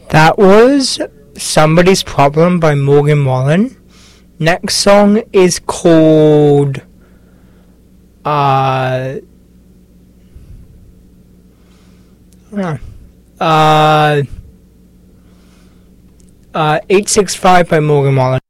That was Somebody's Problem by Morgan Wallen. Next song is called hold on. 865 by Morgan Wallen.